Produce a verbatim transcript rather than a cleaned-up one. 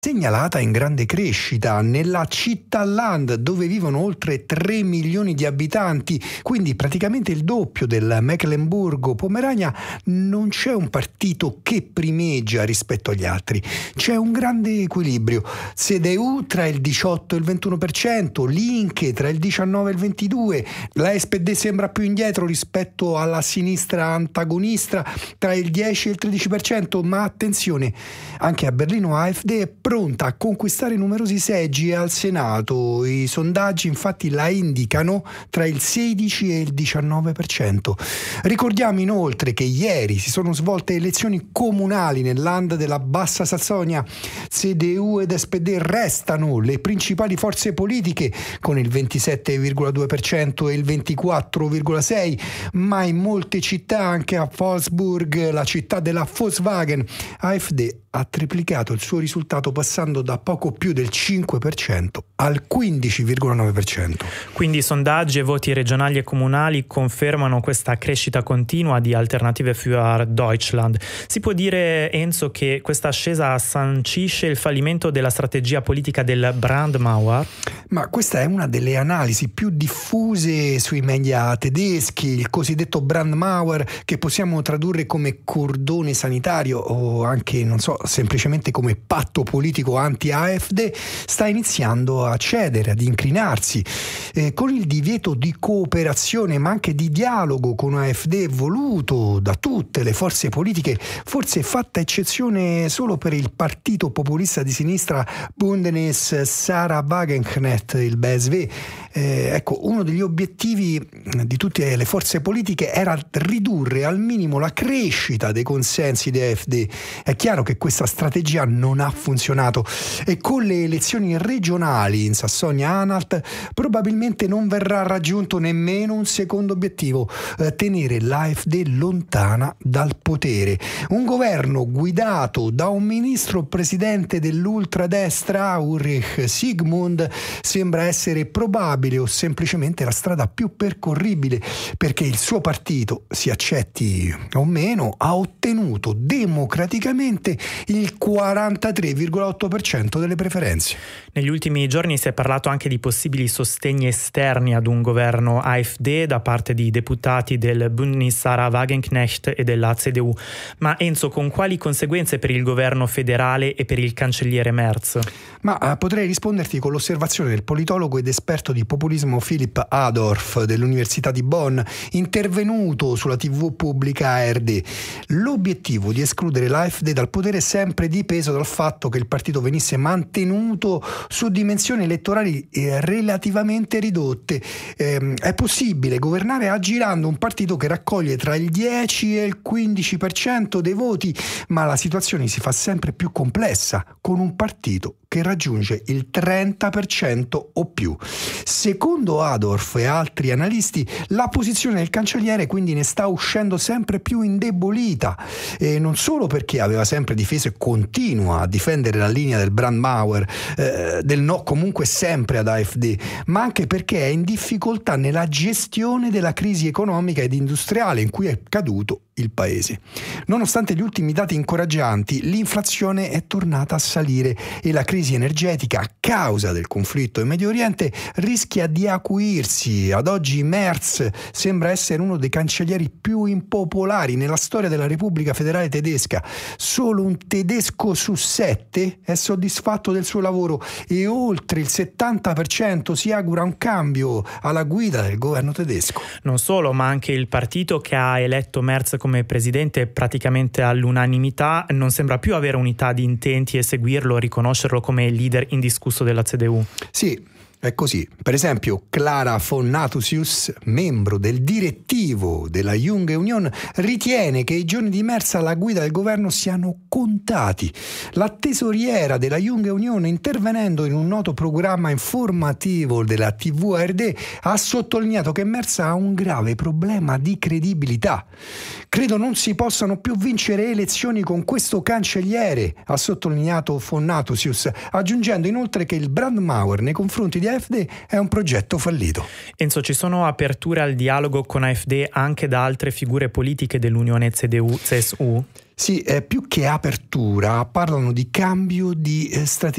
segnalata in grande crescita nella città land, dove vivono oltre tre milioni di abitanti, quindi praticamente il doppio del Mecklenburgo-Pomerania. Non c'è un partito che primeggia rispetto agli altri, c'è un grande equilibrio. C D U tra il diciotto e il ventuno per cento, Linke tra il diciannove e il ventidue, la S P D sembra più indietro rispetto alla sinistra antagonista tra il dieci e il tredici per cento, ma attenzione, anche a Berlino A F D è pronta a conquistare numerosi seggi al Senato. I sondaggi infatti la indicano tra il sedici e il diciannove per cento. Ricordiamo inoltre che ieri si sono svolte elezioni comunali nel land della Bassa Sassonia. C D U ed S P D restano le principali forze politiche con il ventisette virgola due per cento e il ventiquattro virgola sei per cento, ma in molte città, anche a Wolfsburg, la città della Volkswagen, A F D ha triplicato il suo risultato passando da poco più del cinque per cento al quindici virgola nove per cento. Quindi sondaggi e voti regionali e comunali confermano questa crescita continua di Alternative für Deutschland. Si può dire, Enzo, che questa ascesa sancisce il fallimento della strategia politica del Brandmauer? Ma questa è una delle analisi più diffuse sui media tedeschi, il cosiddetto Brandmauer, che possiamo tradurre come cordone sanitario o anche, non so, semplicemente come patto politico anti-A F D, sta iniziando a cedere, ad inclinarsi. Eh, con il divieto di cooperazione ma anche di dialogo con A F D voluto da tutte le forze politiche, forse fatta eccezione solo per il partito populista di sinistra Bündnis Sarah Wagenknecht, il B S W. Eh, ecco, uno degli obiettivi di tutte le forze politiche era ridurre al minimo la crescita dei consensi di A F D. È chiaro che questa strategia non ha funzionato e con le elezioni regionali in Sassonia-Anhalt probabilmente non verrà raggiunto nemmeno un secondo obiettivo: eh, tenere l'A F D lontana dal potere. Un governo guidato da un ministro presidente dell'ultradestra, Ulrich Sigmund, sembra essere probabile o semplicemente la strada più percorribile, perché il suo partito, si accetti o meno, ha ottenuto democraticamente il quarantatré virgola otto per cento delle preferenze. Negli ultimi giorni si è parlato anche di possibili sostegni esterni ad un governo A F D da parte di deputati del Bündnis Sarah Wagenknecht e della C D U. Ma Enzo, con quali conseguenze per il governo federale e per il cancelliere Merz? Ma eh, potrei risponderti con l'osservazione del politologo ed esperto di populismo Philipp Adorf dell'Università di Bonn, intervenuto sulla tivù pubblica A R D. L'obiettivo di escludere l'A F D dal potere è sempre dipeso dal fatto che il partito venisse mantenuto su dimensioni elettorali relativamente ridotte. Eh, è possibile governare aggirando un partito che raccoglie tra il dieci e il quindici per cento dei voti, ma la situazione si fa sempre più complessa con un partito che raggiunge il trenta per cento o più. Secondo Adorf e altri analisti, la posizione del cancelliere quindi ne sta uscendo sempre più indebolita, e non solo perché aveva sempre difeso e continua a difendere la linea del Brandmauer, eh, del no comunque sempre ad A F D, ma anche perché è in difficoltà nella gestione della crisi economica ed industriale in cui è caduto il paese. Nonostante gli ultimi dati incoraggianti, l'inflazione è tornata a salire e la crisi energetica, a causa del conflitto in Medio Oriente, rischia di acuirsi. Ad oggi Merz sembra essere uno dei cancellieri più impopolari nella storia della Repubblica Federale Tedesca. Solo un tedesco su sette è soddisfatto del suo lavoro e oltre il settanta per cento si augura un cambio alla guida del governo tedesco. Non solo, ma anche il partito che ha eletto Merz come presidente praticamente all'unanimità non sembra più avere unità di intenti e seguirlo, riconoscerlo come leader indiscusso della C D U. Sì, è così. Per esempio, Clara von Nathusius, membro del direttivo della Junge Union, ritiene che i giorni di Merz alla guida del governo siano contati. La tesoriera della Junge Union, intervenendo in un noto programma informativo della tivù A R D, ha sottolineato che Merz ha un grave problema di credibilità. Credo non si possano più vincere elezioni con questo cancelliere, ha sottolineato von Nathusius, aggiungendo inoltre che il Brandmauer nei confronti di AfD è un progetto fallito. Enzo, ci sono aperture al dialogo con AfD anche da altre figure politiche dell'Unione C D U C S U? Sì, eh, più che apertura parlano di cambio di eh, strategia